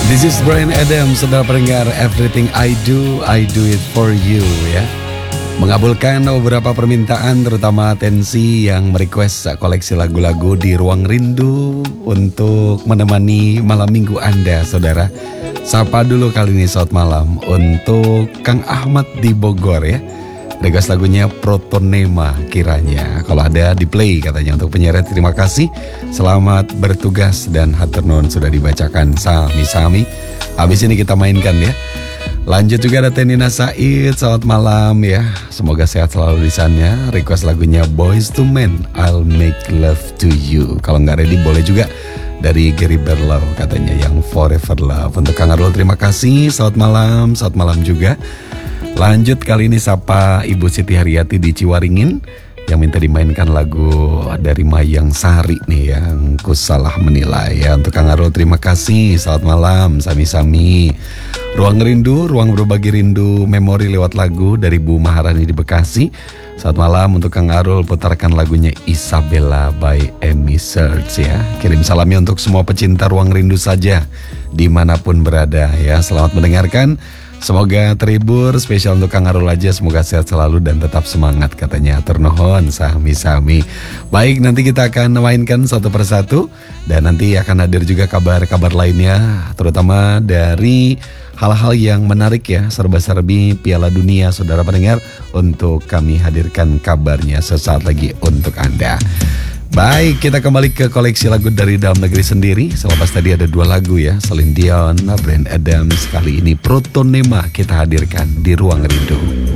This is Bryan Adams, saudara pendengar. Everything I do it for you ya. Mengabulkan beberapa permintaan, terutama Tensi yang merequest koleksi lagu-lagu di Ruang Rindu untuk menemani malam minggu Anda, saudara. Sapa dulu kali ini saat malam untuk Kang Ahmad di Bogor ya. Request lagunya Protonema kiranya. Kalau ada di play katanya untuk penyiar. Terima kasih. Selamat bertugas dan hatur nuhun sudah dibacakan sami-sami. Habis ini kita mainkan ya. Lanjut juga ada Tenina Said. Selamat malam ya. Semoga sehat selalu di sana. Request lagunya Boyz II Men, I'll Make Love to You. Kalau nggak ready boleh juga dari Gary Barlow katanya yang Forever Love. Untuk Kang Arul terima kasih. Selamat malam juga. Lanjut kali ini sapa Ibu Siti Haryati di Ciwaringin yang minta dimainkan lagu dari Mayang Sari nih yang ku salah menilai ya. Untuk Kang Arul terima kasih. Selamat malam sami-sami. Ruang Rindu, ruang berbagi rindu memori lewat lagu dari Bu Maharani di Bekasi. Selamat malam untuk Kang Arul, putarkan lagunya Isabella by Amy Search ya. Kirim salamnya untuk semua pecinta Ruang Rindu saja dimanapun berada ya. Selamat mendengarkan. Semoga terhibur, spesial untuk Kang Arul aja. Semoga sehat selalu dan tetap semangat katanya. Ternohon sami-sami. Baik, nanti kita akan mainkan satu persatu. Dan nanti akan hadir juga kabar-kabar lainnya, terutama dari hal-hal yang menarik ya, serba-serbi Piala Dunia, saudara pendengar. Untuk kami hadirkan kabarnya sesaat lagi untuk Anda. Baik, kita kembali ke koleksi lagu dari dalam negeri sendiri. Selepas tadi ada dua lagu ya, Celine Dion, Bryan Adams. Kali ini Protonema kita hadirkan di Ruang Rindu.